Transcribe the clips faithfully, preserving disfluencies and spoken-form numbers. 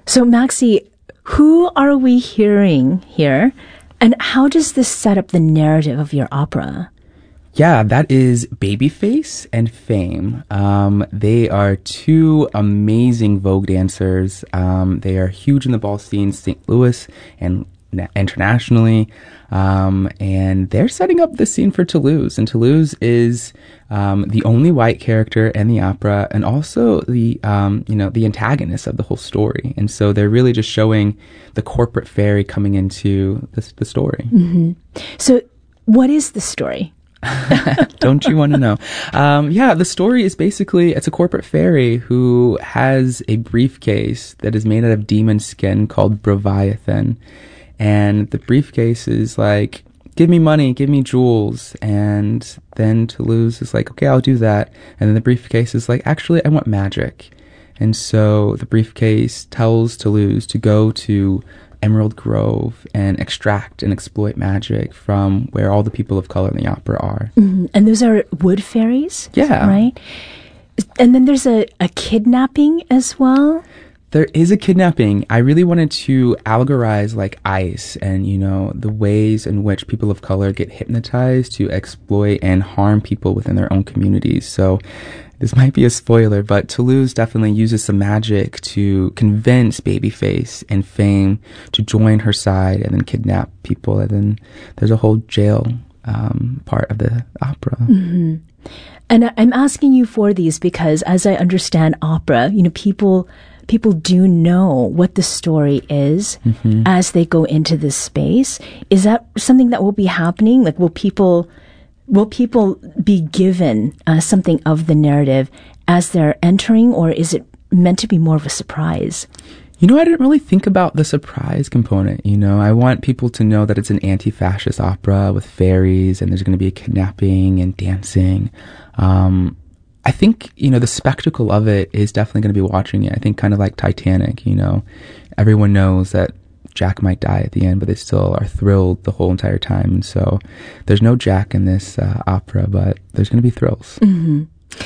So, Maxi, who are we hearing here? And how does this set up the narrative of your opera? Yeah, that is Babyface and Fame. Um, they are two amazing Vogue dancers. Um, they are huge in the ball scene, Saint Louis and na- internationally. Um, and they're setting up the scene for Toulouse. And Toulouse is um, the only white character in the opera, and also the um, you know the antagonist of the whole story. And so they're really just showing the corporate fairy coming into the, the story. Mm-hmm. So, what is the story? Don't you want to know? Um, yeah, the story is basically, it's a corporate fairy who has a briefcase that is made out of demon skin called Breviathan. And the briefcase is like, give me money, give me jewels. And then Toulouse is like, okay, I'll do that. And then the briefcase is like, actually, I want magic. And so the briefcase tells Toulouse to go to Emerald Grove and extract and exploit magic from where all the people of color in the opera are. Mm-hmm. And those are wood fairies? Yeah. Right? And then there's a, a kidnapping as well? There is a kidnapping. I really wanted to allegorize like ice and, you know, the ways in which people of color get hypnotized to exploit and harm people within their own communities. So this might be a spoiler, but Toulouse definitely uses some magic to convince Babyface and Fame to join her side and then kidnap people. And then there's a whole jail um, part of the opera. Mm-hmm. And I'm asking you for these because as I understand opera, you know, people... people do know what the story is mm-hmm. as they go into this space. Is that something that will be happening? Like, will people, will people be given uh, something of the narrative as they're entering, or is it meant to be more of a surprise? You know, I didn't really think about the surprise component. You know, I want people to know that it's an anti-fascist opera with fairies, and there's going to be a kidnapping and dancing. Um, I think, you know, the spectacle of it is definitely going to be watching it. I think kind of like Titanic, you know, everyone knows that Jack might die at the end, but they still are thrilled the whole entire time. And so there's no Jack in this uh, opera, but there's going to be thrills. Mm-hmm.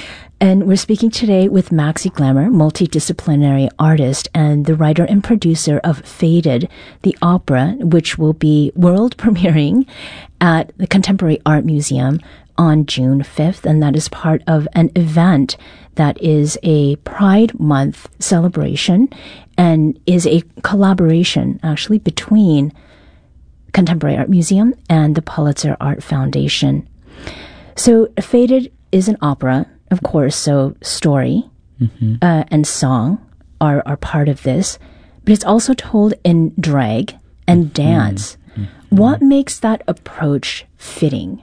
And we're speaking today with Maxi Glamour, multidisciplinary artist and the writer and producer of Faded, the opera, which will be world premiering at the Contemporary Art Museum on June fifth, and that is part of an event that is a Pride Month celebration and is a collaboration actually between Contemporary Art Museum and the Pulitzer Art Foundation. So Faded is an opera, of course, so story mm-hmm. uh, and song are, are part of this, but it's also told in drag and dance. Mm-hmm. What makes that approach fitting?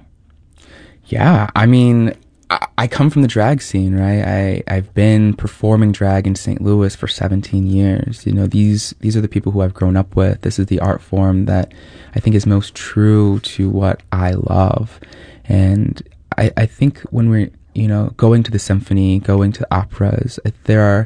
Yeah, I mean, I, I come from the drag scene, right? I, I've been performing drag in Saint Louis for seventeen years. You know, these these are the people who I've grown up with. This is the art form that I think is most true to what I love. And I, I think when we're, you know, going to the symphony, going to operas, there are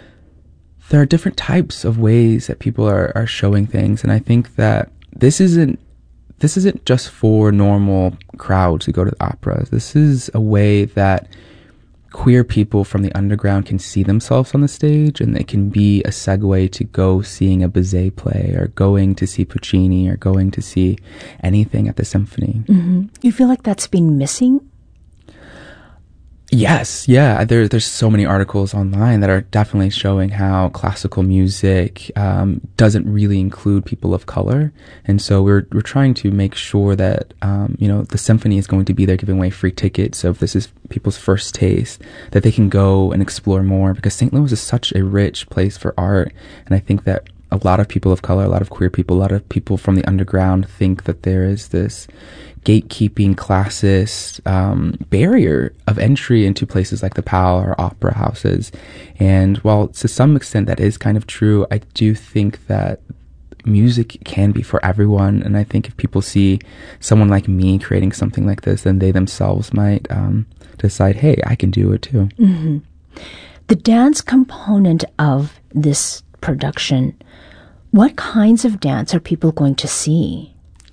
there are different types of ways that people are, are showing things. And I think that this isn't This isn't just for normal crowds who go to the operas. This is a way that queer people from the underground can see themselves on the stage, and it can be a segue to go seeing a Bizet play or going to see Puccini or going to see anything at the symphony. Mm-hmm. You feel like that's been missing? Yes, yeah. There, there's so many articles online that are definitely showing how classical music um, doesn't really include people of color, and so we're we're trying to make sure that um, you know the symphony is going to be there, giving away free tickets. So if this is people's first taste, that they can go and explore more, because Saint Louis is such a rich place for art, and I think that a lot of people of color, a lot of queer people, a lot of people from the underground think that there is this gatekeeping, classist um, barrier of entry into places like the P A L or opera houses. And while to some extent that is kind of true, I do think that music can be for everyone. And I think if people see someone like me creating something like this, then they themselves might um, decide, hey, I can do it too. Mm-hmm. The dance component of this production, what kinds of dance are people going to see?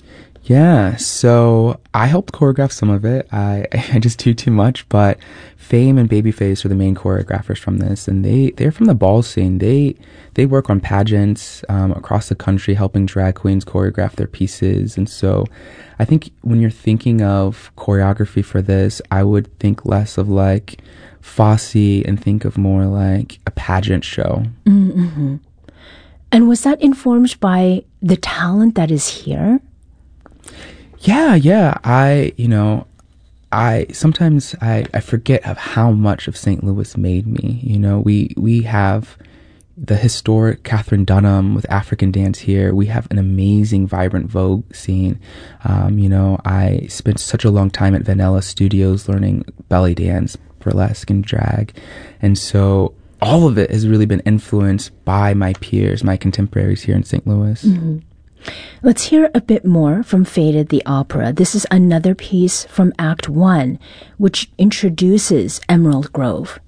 Yeah, so I helped choreograph some of it. I, I just do too much, but Fame and Babyface are the main choreographers from this, and they, they're from the ball scene. They they work on pageants um, across the country, helping drag queens choreograph their pieces. And so I think when you're thinking of choreography for this, I would think less of like Fosse and think of more like a pageant show. Mm-hmm. And was that informed by the talent that is here? Yeah, yeah. I, you know, I sometimes I, I forget of how much of Saint Louis made me. You know, we we have the historic Catherine Dunham with African dance here. We have an amazing, vibrant Vogue scene. Um, you know, I spent such a long time at Vanilla Studios learning belly dance, burlesque, and drag, and so all of it has really been influenced by my peers, my contemporaries here in Saint Louis. Mm-hmm. Let's hear a bit more from Faded the Opera. This is another piece from Act One, which introduces Emerald Grove.